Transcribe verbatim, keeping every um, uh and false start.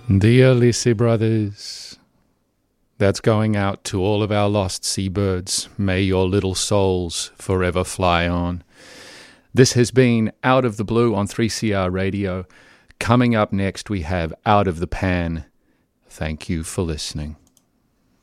Dear Lisi Brothers, that's going out to all of our lost seabirds. May your little souls forever fly on. This has been Out of the Blue on three C R Radio. Coming up next, we have Out of the Pan. Thank you for listening.